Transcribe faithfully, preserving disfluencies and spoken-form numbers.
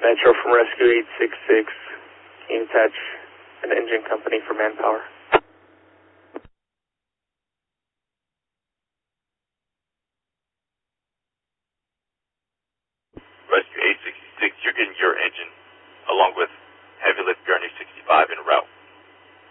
Metro from Rescue eight six six. Can you attach an engine company for manpower?